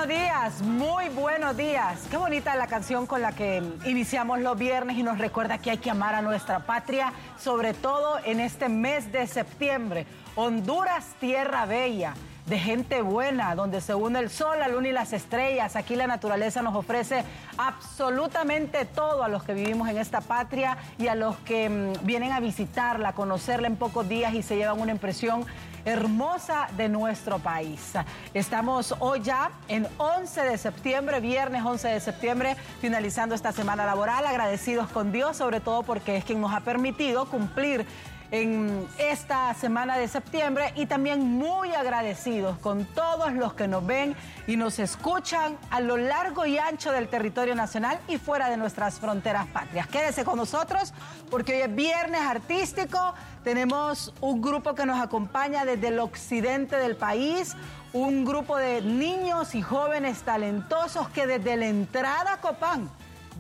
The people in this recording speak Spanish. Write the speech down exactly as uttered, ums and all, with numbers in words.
buenos días, muy buenos días. Qué bonita la canción con la que iniciamos los viernes y nos recuerda que hay que amar a nuestra patria, sobre todo en este mes de septiembre. Honduras, tierra bella, de gente buena, donde se une el sol, la luna y las estrellas. Aquí la naturaleza nos ofrece absolutamente todo a los que vivimos en esta patria y a los que mmm, vienen a visitarla, a conocerla en pocos días y se llevan una impresión hermosa de nuestro país. Estamos hoy ya en once de septiembre, viernes once de septiembre, finalizando esta semana laboral, agradecidos con Dios, sobre todo porque es quien nos ha permitido cumplir en esta semana de septiembre, y también muy agradecidos con todos los que nos ven y nos escuchan a lo largo y ancho del territorio nacional y fuera de nuestras fronteras patrias. Quédese con nosotros porque hoy es viernes artístico. Tenemos un grupo que nos acompaña desde el occidente del país, un grupo de niños y jóvenes talentosos que desde la entrada a Copán